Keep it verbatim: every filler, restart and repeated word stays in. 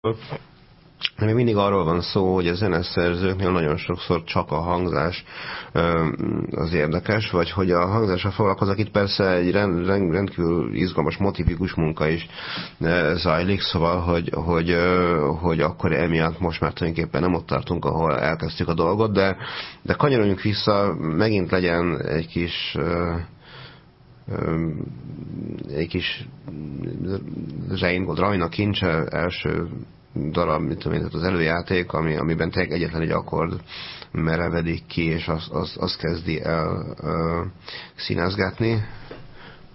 De még mindig arról van szó, hogy a zeneszerzőknél nagyon sokszor csak a hangzás az érdekes, vagy hogy a hangzással foglalkoznak. Itt persze egy rend, rend, rendkívül izgalmas, motivikus munka is zajlik, szóval, hogy, hogy, hogy akkor emiatt most már tulajdonképpen nem ott tartunk, ahol elkezdtük a dolgot, de, de kanyarodjunk vissza, megint legyen egy kis egy kis Rein, Rajna Kincse első darab, mit tudom én, az előjáték, ami, amiben tényleg egyetlen egy akkord merevedik ki, és az, az, az kezdi el uh, színezgetni.